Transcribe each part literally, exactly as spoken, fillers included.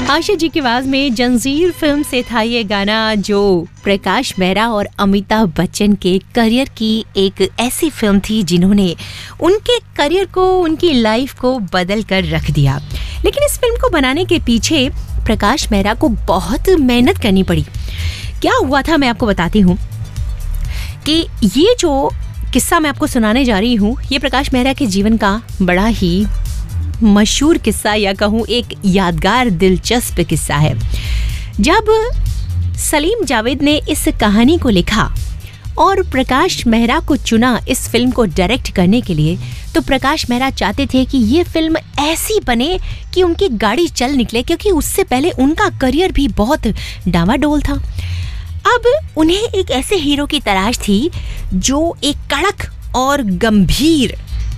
आशा जी की आवाज में जंजीर फिल्म से था ये गाना, जो प्रकाश मेहरा और अमिताभ बच्चन के करियर की एक ऐसी फिल्म थी जिन्होंने उनके करियर को, उनकी लाइफ को बदल कर रख दिया। लेकिन इस फिल्म को बनाने के पीछे प्रकाश मेहरा को बहुत मेहनत करनी पड़ी। क्या हुआ था मैं आपको बताती हूँ कि ये जो किस्सा मैं आपको सुनाने जा रही हूँ, ये प्रकाश मेहरा के जीवन का बड़ा ही मशहूर किस्सा, या कहूँ एक यादगार दिलचस्प किस्सा है। जब सलीम जावेद ने इस कहानी को लिखा और प्रकाश मेहरा को चुना इस फिल्म को डायरेक्ट करने के लिए, तो प्रकाश मेहरा चाहते थे कि ये फिल्म ऐसी बने कि उनकी गाड़ी चल निकले, क्योंकि उससे पहले उनका करियर भी बहुत डामाडोल था। अब उन्हें एक ऐसे हीरो की तलाश थी जो एक कड़क और गंभीर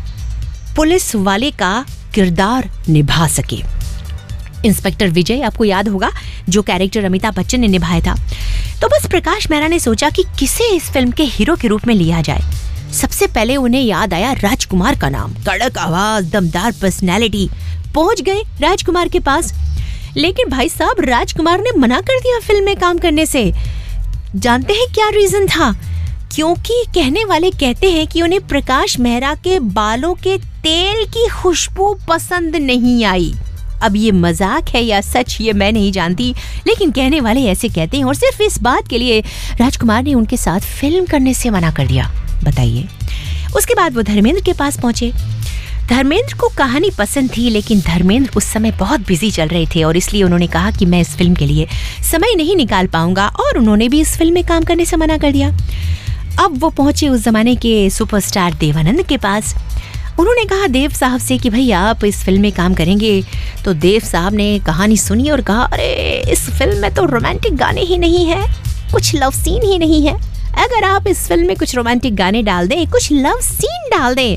पुलिस वाले का किरदार निभा सके। इंस्पेक्टर विजय, आपको याद होगा, जो कैरेक्टर अमिताभ बच्चन ने निभाया था। तो बस प्रकाश मेहरा ने सोचा कि किसे इस फिल्म के हीरो के रूप में लिया जाए। सबसे पहले उन्हें याद आया राजकुमार का नाम। कड़क आवाज, दमदार पर्सनैलिटी। पहुंच गए राजकुमार के पास, लेकिन भाई साहब राजकुमार ने मना कर दिया फिल्म में काम करने से। जानते हैं क्या रीजन था? क्योंकि कहने वाले कहते हैं कि उन्हें प्रकाश मेहरा के बालों के तेल की खुशबू पसंद नहीं आई। अब ये मजाक है या सच, ये मैं नहीं जानती, लेकिन कहने वाले ऐसे कहते हैं। और सिर्फ इस बात के लिए राजकुमार ने उनके साथ फिल्म करने से मना कर दिया। बताइए। उसके बाद वो धर्मेंद्र के पास पहुंचे। धर्मेंद्र को कहानी पसंद थी, लेकिन धर्मेंद्र उस समय बहुत बिजी चल रहे थे और इसलिए उन्होंने कहा कि मैं इस फिल्म के लिए समय नहीं निकाल पाऊंगा, और उन्होंने भी इस फिल्म में काम करने से मना कर दिया। अब वो पहुंचे उस जमाने के सुपरस्टार देवानंद के पास। उन्होंने कहा देव साहब से कि भाई आप इस फिल्म में काम करेंगे। तो देव साहब ने कहानी सुनी और कहा, अरे इस फिल्म में तो रोमांटिक गाने ही नहीं है, कुछ लव सीन ही नहीं है। अगर आप इस फिल्म में कुछ रोमांटिक गाने डाल दें, कुछ लव सीन डाल दें,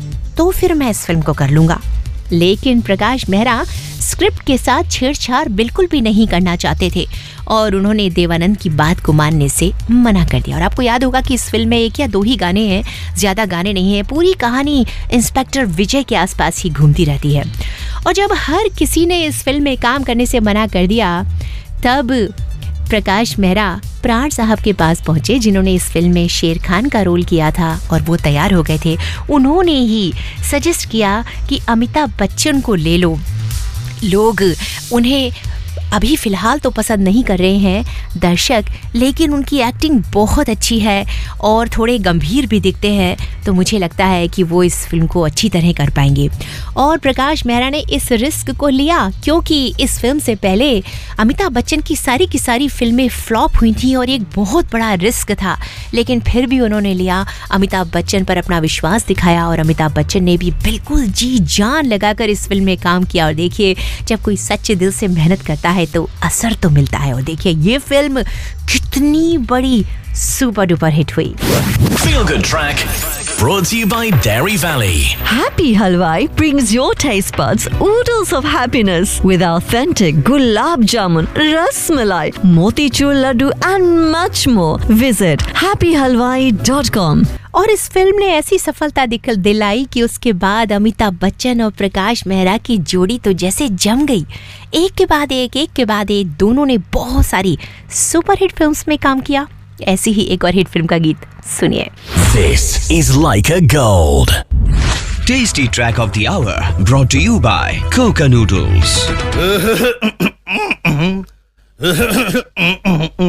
तो फिर मैं इस फिल्म को कर लूंगा। लेकिन प्रकाश मेहरा स्क्रिप्ट के साथ छेड़छाड़ बिल्कुल भी नहीं करना चाहते थे और उन्होंने देवानंद की बात को मानने से मना कर दिया। और आपको याद होगा कि इस फिल्म में एक या दो ही गाने हैं, ज्यादा गाने नहीं हैं। पूरी कहानी इंस्पेक्टर विजय के आसपास ही घूमती रहती है। और जब हर किसी ने इस फिल्म में काम करने से मना कर दिया, तब प्रकाश मेहरा प्राण साहब के पास पहुंचे, जिन्होंने इस फिल्म में शेर खान का रोल किया था, और वो तैयार हो गए थे। उन्होंने ही सजेस्ट किया कि अमिताभ बच्चन को ले लो। लोग उन्हें अभी फिलहाल तो पसंद नहीं कर रहे हैं दर्शक, लेकिन उनकी एक्टिंग बहुत अच्छी है और थोड़े गंभीर भी दिखते हैं, तो मुझे लगता है कि वो इस फिल्म को अच्छी तरह कर पाएंगे। और प्रकाश मेहरा ने इस रिस्क को लिया, क्योंकि इस फिल्म से पहले अमिताभ बच्चन की सारी की सारी फिल्में फ्लॉप हुई थी और एक बहुत बड़ा रिस्क था, लेकिन फिर भी उन्होंने लिया। अमिताभ बच्चन पर अपना विश्वास दिखाया और अमिताभ बच्चन ने भी बिल्कुल जी जान लगाकर इस फिल्म में काम किया। और देखिए, जब कोई सच्चे दिल से मेहनत करता है तो असर तो मिलता है। और देखिए ये फिल्म कितनी बड़ी सुपर डुपर हिट हुई। Feel Good Track brought to you by Dairy Valley. Happy Halwai brings your taste buds oodles of happiness with authentic gulab jamun, ras malai, motichur laddu and much more. Visit happy halwai dot com. और इस film ने ऐसी सफलता दिलाई कि उसके बाद अमिताभ बच्चन और प्रकाश मेहरा की जोड़ी तो जैसे जम गई। एक के बाद एक एक के बाद एक दोनों ने बहुत सारी सुपरहिट फिल्म्स में काम किया। ऐसी ही एक और हिट फिल्म का गीत सुनिए। This is Like a Gold. Tasty Track of the Hour brought to you by Coca Noodles.